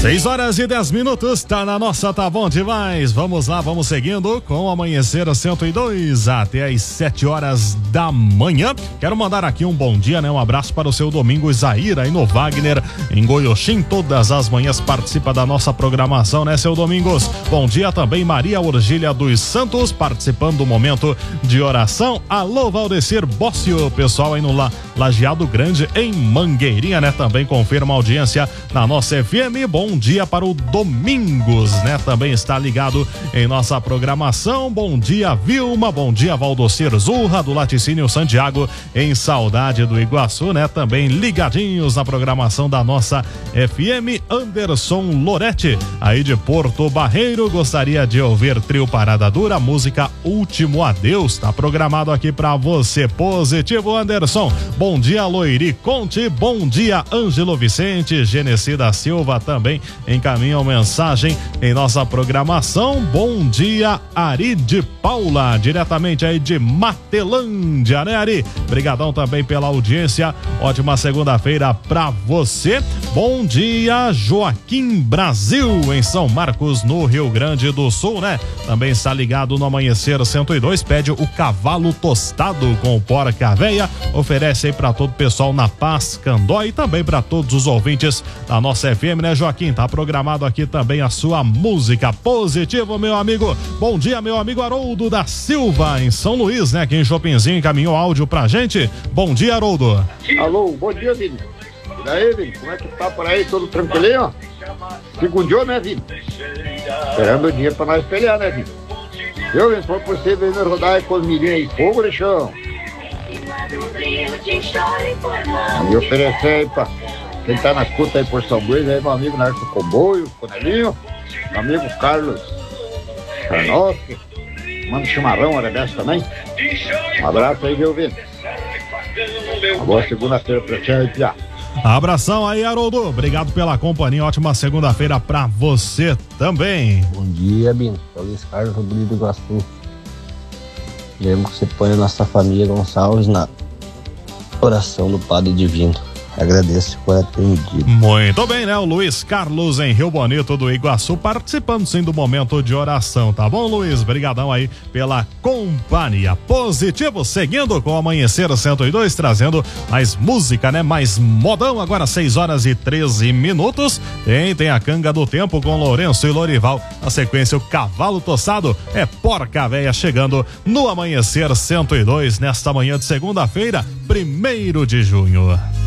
6h10, tá na nossa, tá bom demais. Vamos lá, vamos seguindo com o Amanhecer 102 até às 7h da manhã. Quero mandar aqui um bom dia, né? Um abraço para o seu Domingos Zaira e no Wagner em Goioxim. Todas as manhãs participa da nossa programação, né, seu Domingos? Bom dia também Maria Urgília dos Santos participando do momento de oração. Alô, Valdecir Bócio, pessoal aí no Lajeado Grande em Mangueirinha, né? Também confirma a audiência na nossa FM. Bom dia para o Domingos, né? Também está ligado em nossa programação. Bom dia, Vilma. Bom dia, Valdocir Zurra, do Laticínio Santiago, em Saudade do Iguaçu, né? Também ligadinhos na programação da nossa FM. Anderson Loretti, aí de Porto Barreiro, gostaria de ouvir Trio Parada Dura, música Último Adeus. Tá programado aqui pra você. Positivo, Anderson. Bom dia, Loiri Conte. Bom dia, Ângelo Vicente. Genecida Silva também encaminham mensagem em nossa programação. Bom dia, Ari de Paula, diretamente aí de Matelândia, né, Ari? Brigadão também pela audiência. Ótima segunda-feira pra você. Bom dia, Joaquim Brasil, em São Marcos, no Rio Grande do Sul, né? Também está ligado no Amanhecer 102, pede o cavalo tostado com porca véia, oferece aí pra todo o pessoal na Paz, Candó e também pra todos os ouvintes da nossa FM, né, Joaquim? Tá programado aqui também a sua música. Positivo, meu amigo. Bom dia, meu amigo Haroldo da Silva, em São Luís, né? Aqui em Chopinzinho, encaminhou áudio pra gente. Bom dia, Haroldo. Alô, bom dia, Vini. E daí, Vini, como é que tá por aí? Tudo tranquilinho? Segundo, né, Vini? Esperando o dia pra nós pelear, né, Vini? Eu, Vini, se for possível, me rodar com os mirinhos aí, fogo de chão. E oferecer aí pra quem tá na escuta aí por São Luís, aí meu amigo Narco Comboio, Conelinho, meu amigo Carlos Charnoski, manda chimarrão, hora dessa também. Um abraço aí, viu, Vini? Uma boa segunda-feira pra ti aí, Piá. Abração aí, Haroldo. Obrigado pela companhia. Ótima segunda-feira pra você também. Bom dia, Bino. Sou Luiz Carlos Rodrigues do Iguaçu. Lembro que você põe a nossa família Gonçalves na oração do Padre Divino. Agradeço por atendido. Muito bem, né? O Luiz Carlos em Rio Bonito do Iguaçu participando sim do momento de oração, tá bom, Luiz? Brigadão aí pela companhia. Positivo, seguindo com o Amanhecer 102, trazendo mais música, né? Mais modão, agora 6h13. Tem a Canga do Tempo com Lourenço e Lorival. Na sequência, o Cavalo Tossado é Porca Véia chegando no Amanhecer 102 nesta manhã de segunda-feira, 1º de junho.